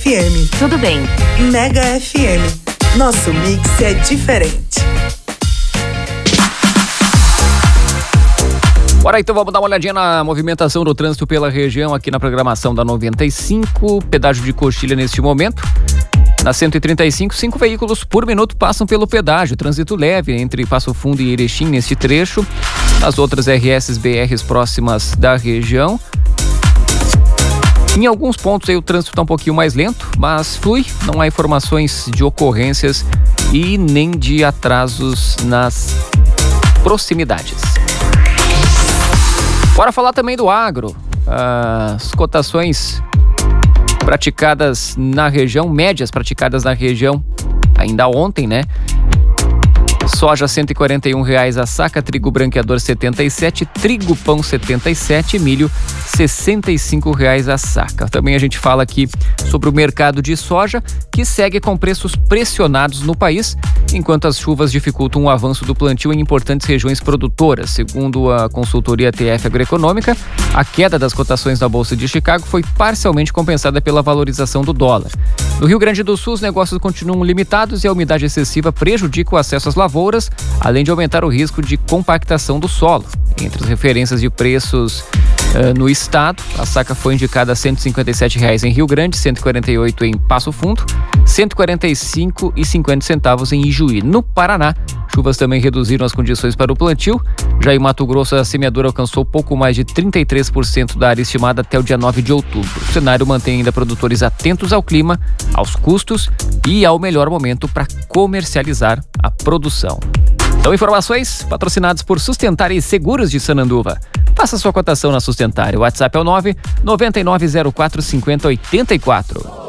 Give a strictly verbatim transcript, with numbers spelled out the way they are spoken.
F M. Tudo bem. Mega F M. Nosso mix é diferente. Bora, então vamos dar uma olhadinha na movimentação do trânsito pela região aqui na programação da noventa e cinco. Pedágio de Coxilha neste momento. Na cento e trinta e cinco, cinco veículos por minuto passam pelo pedágio. Trânsito leve entre Passo Fundo e Erechim neste trecho. Nas outras R S, B Rs próximas da região. Em alguns pontos aí o trânsito está um pouquinho mais lento, mas flui. Não há informações de ocorrências e nem de atrasos nas proximidades. Bora falar também do agro. As cotações praticadas na região, médias praticadas na região, ainda ontem, né? Soja cento e quarenta e um reais a saca, trigo branqueador setenta e sete, trigo pão setenta e sete, milho sessenta e cinco reais a saca. Também a gente fala aqui sobre o mercado de soja, que segue com preços pressionados no país, enquanto as chuvas dificultam o avanço do plantio em importantes regiões produtoras. Segundo a consultoria T F Agroeconômica, a queda das cotações na Bolsa de Chicago foi parcialmente compensada pela valorização do dólar. No Rio Grande do Sul, os negócios continuam limitados e a umidade excessiva prejudica o acesso às lavouras, além de aumentar o risco de compactação do solo. Entre as referências de preços uh, no estado, a saca foi indicada a cento e cinquenta e sete reais em Rio Grande, cento e quarenta e oito em Passo Fundo, cento e quarenta e cinco reais e cinquenta centavos em Ijuí. No Paraná, chuvas também reduziram as condições para o plantio. Já em Mato Grosso, a semeadura alcançou pouco mais de trinta e três por cento da área estimada até o dia nove de outubro. O cenário mantém ainda produtores atentos ao clima, aos custos e ao melhor momento para comercializar a produção. Então, informações patrocinadas por Sustentar e Seguros de Sananduva. Faça sua cotação na Sustentar. O WhatsApp é o nove nove nove zero quatro cinco zero oito quatro.